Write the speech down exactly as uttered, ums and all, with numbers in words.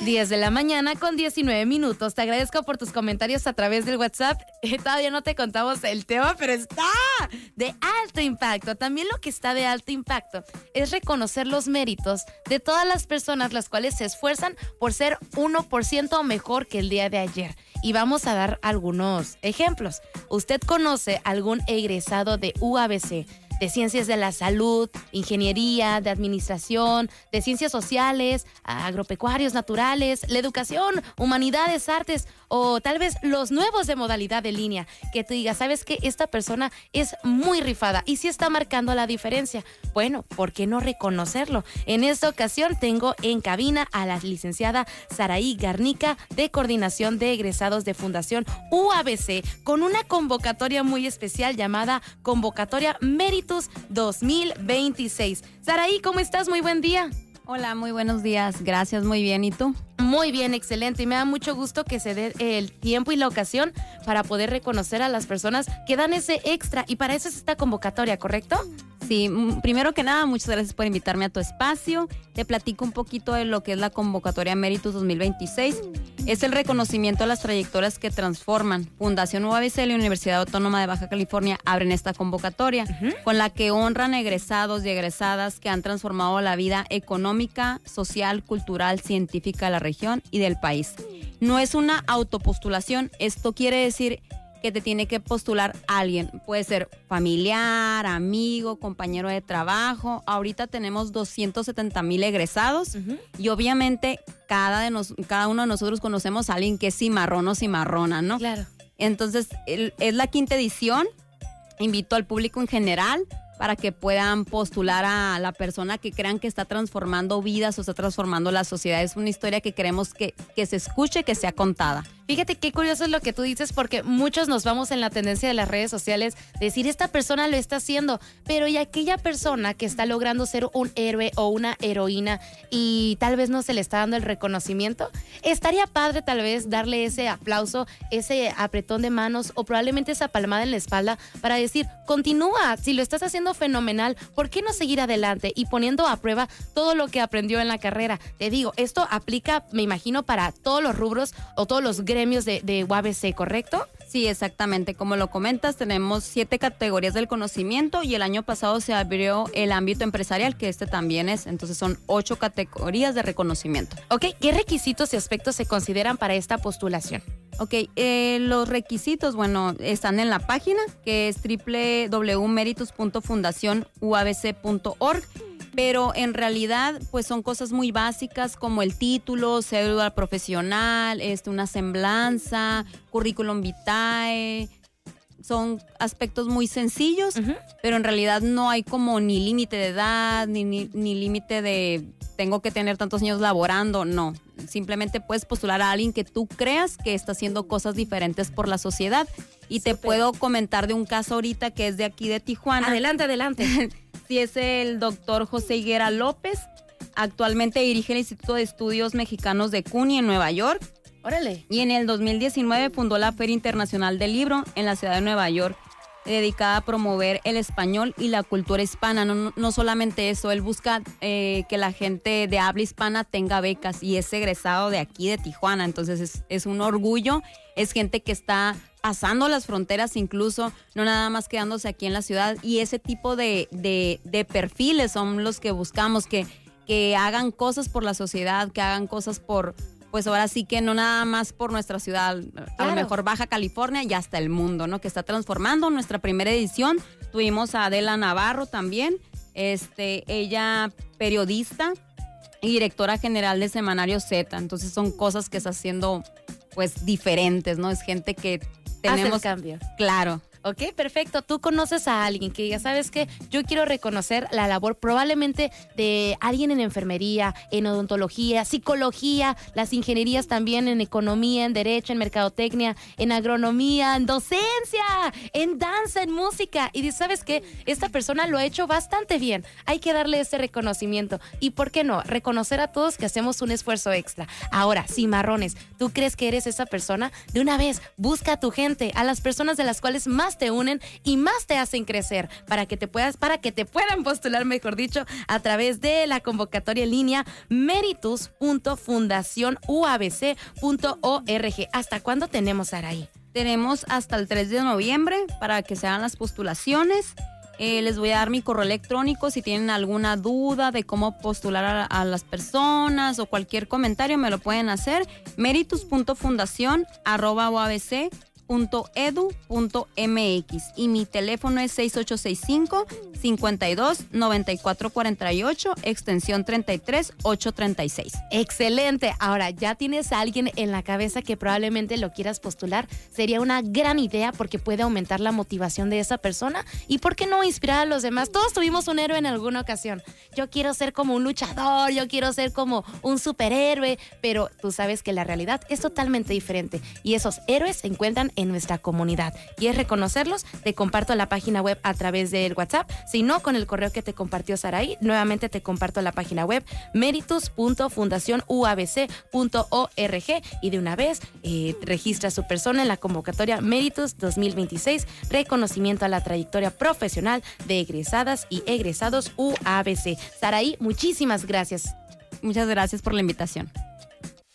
diez de la mañana con diecinueve minutos. Te agradezco por tus comentarios a través del WhatsApp. Eh, todavía no te contamos el tema, pero está de alto impacto. También lo que está de alto impacto es reconocer los méritos de todas las personas las cuales se esfuerzan por ser uno por ciento mejor que el día de ayer. Y vamos a dar algunos ejemplos. ¿Usted conoce algún egresado de U A B C? De ciencias de la salud, ingeniería, de administración, de ciencias sociales, agropecuarios, naturales, la educación, humanidades, artes o tal vez los nuevos de modalidad de línea, que te diga, ¿sabes qué? Esta persona es muy rifada y sí está marcando la diferencia. Bueno, ¿por qué no reconocerlo? En esta ocasión tengo en cabina a la licenciada Saraí Garnica de Coordinación de Egresados de Fundación U A B C con una convocatoria muy especial llamada Convocatoria Méritos dos mil veintiséis. Saraí, ¿cómo estás? Muy buen día. Hola, muy buenos días. Gracias, muy bien. ¿Y tú? Muy bien, excelente. Y me da mucho gusto que se dé el tiempo y la ocasión para poder reconocer a las personas que dan ese extra. Y para eso es esta convocatoria, ¿correcto? Sí, primero que nada, muchas gracias por invitarme a tu espacio. Te platico un poquito de lo que es la convocatoria Méritos dos mil veintiséis. Es el reconocimiento a las trayectorias que transforman. Fundación U A B C y la Universidad Autónoma de Baja California abren esta convocatoria, uh-huh. con la que honran egresados y egresadas que han transformado la vida económica, social, cultural, científica de la región y del país. No es una autopostulación, esto quiere decir que te tiene que postular alguien. Puede ser familiar, amigo, compañero de trabajo. Ahorita tenemos doscientos setenta mil egresados, uh-huh. y obviamente cada, de nos, cada uno de nosotros conocemos a alguien que es cimarrón o cimarrona, ¿no? Claro. Entonces, el, es la quinta edición. Invito al público en general para que puedan postular a la persona que crean que está transformando vidas o está transformando la sociedad. Es una historia que queremos que, que se escuche, que sea contada. Fíjate qué curioso es lo que tú dices, porque muchos nos vamos en la tendencia de las redes sociales decir, esta persona lo está haciendo, pero y aquella persona que está logrando ser un héroe o una heroína y tal vez no se le está dando el reconocimiento, estaría padre tal vez darle ese aplauso, ese apretón de manos o probablemente esa palmada en la espalda para decir, continúa, si lo estás haciendo fenomenal, ¿por qué no seguir adelante y poniendo a prueba todo lo que aprendió en la carrera? Te digo, esto aplica, me imagino, para todos los rubros o todos los gremios de, de U A B C, ¿correcto? Sí, exactamente. Como lo comentas, tenemos siete categorías del conocimiento y el año pasado se abrió el ámbito empresarial, que este también es. Entonces son ocho categorías de reconocimiento. Ok, ¿qué requisitos y aspectos se consideran para esta postulación? Ok, eh, los requisitos, bueno, están en la página, que es doble u doble u doble u punto méritos punto fundación u a b c punto org. Pero en realidad pues son cosas muy básicas como el título, cédula profesional, este, una semblanza, currículum vitae. Son aspectos muy sencillos, uh-huh. pero en realidad no hay como ni límite de edad, ni, ni, ni límite de tengo que tener tantos años laborando, no. Simplemente puedes postular a alguien que tú creas que está haciendo cosas diferentes por la sociedad. Y Super. Te puedo comentar de un caso ahorita que es de aquí de Tijuana. Adelante, adelante. Sí, es el doctor José Higuera López. Actualmente dirige el Instituto de Estudios Mexicanos de CUNY en Nueva York. Órale. Y en el dos mil diecinueve fundó la Feria Internacional del Libro en la ciudad de Nueva York, dedicada a promover el español y la cultura hispana. No, no solamente eso, él busca eh, que la gente de habla hispana tenga becas y es egresado de aquí, de Tijuana. Entonces es, es un orgullo, es gente que está pasando las fronteras incluso, no nada más quedándose aquí en la ciudad. Y ese tipo de, de, de perfiles son los que buscamos, que, que hagan cosas por la sociedad, que hagan cosas por... pues ahora sí que no nada más por nuestra ciudad, claro. A lo mejor Baja California y hasta el mundo, ¿no? Que está transformando. Nuestra primera edición tuvimos a Adela Navarro también, este, ella periodista y directora general de Semanario Z. Entonces son cosas que está haciendo pues diferentes, ¿no? Es gente que tenemos... Hace el cambio. Claro. Ok, perfecto. Tú conoces a alguien que diga, ¿sabes qué? Yo quiero reconocer la labor probablemente de alguien en enfermería, en odontología, psicología, las ingenierías también en economía, en derecho, en mercadotecnia, en agronomía, en docencia, en danza, en música. Y dices, ¿sabes qué? Esta persona lo ha hecho bastante bien. Hay que darle ese reconocimiento. ¿Y por qué no? Reconocer a todos que hacemos un esfuerzo extra. Ahora, cimarrones, ¿tú crees que eres esa persona? De una vez, busca a tu gente, a las personas de las cuales más más te unen y más te hacen crecer para que te puedas, para que te puedan postular, mejor dicho, a través de la convocatoria en línea meritus punto fundación u a b c punto org. ¿Hasta cuándo tenemos, Saraí? Tenemos hasta el tres de noviembre para que se hagan las postulaciones. Eh, les voy a dar mi correo electrónico si tienen alguna duda de cómo postular a, a las personas o cualquier comentario me lo pueden hacer. meritus punto fundación arroba u a b c punto e d u punto m x y mi teléfono es seis ocho seis cinco, cinco dos, nueve cuatro cuatro ocho, extensión treinta y tres, ochocientos treinta y seis. Excelente. Ahora, ¿ya tienes a alguien en la cabeza que probablemente lo quieras postular? Sería una gran idea porque puede aumentar la motivación de esa persona y ¿por qué no inspirar a los demás? Todos tuvimos un héroe en alguna ocasión. Yo quiero ser como un luchador, yo quiero ser como un superhéroe, pero tú sabes que la realidad es totalmente diferente y esos héroes se encuentran en nuestra comunidad. ¿Quieres reconocerlos? Te comparto la página web a través del WhatsApp. Si no, con el correo que te compartió Saraí, nuevamente te comparto la página web meritus punto fundación u a b c punto org y de una vez eh, registra su persona en la convocatoria Meritus dos mil veintiséis, reconocimiento a la trayectoria profesional de egresadas y egresados U A B C. Saraí, muchísimas gracias. Muchas gracias por la invitación.